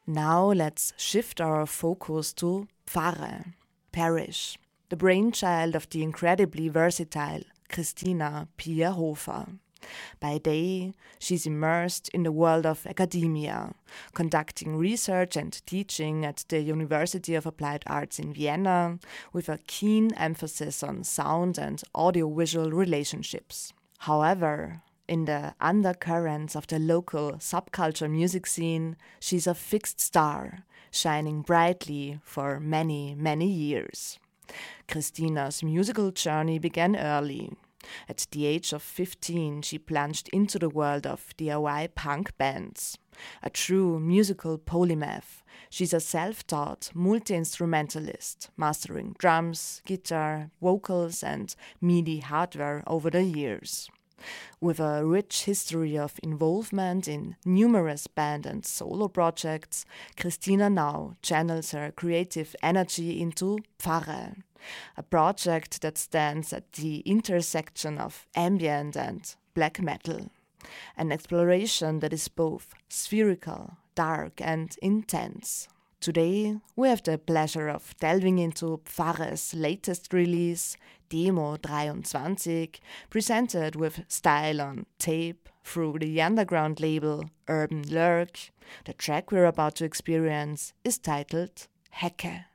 Now let's shift our focus to Pfarre, parish, the brainchild of the incredibly versatile Christina Pierhofer. By day, she's immersed in the world of academia, conducting research and teaching at the University of Applied Arts in Vienna, with a keen emphasis on sound and audiovisual relationships. However, in the undercurrents of the local subculture music scene, she's a fixed star, shining brightly for many, many years. Christina's musical journey began early. At the age of 15, she plunged into the world of DIY punk bands. A true musical polymath, she's a self-taught multi-instrumentalist, mastering drums, guitar, vocals, and MIDI hardware over the years. With a rich history of involvement in numerous band and solo projects, Christina now channels her creative energy into Pfarre, a project that stands at the intersection of ambient and black metal. An exploration that is both spherical, dark, and intense. Today, we have the pleasure of delving into Pfarre's latest release, Demo 23, presented with style on tape through the underground label Urban Lurk. The track we're about to experience is titled Hecke.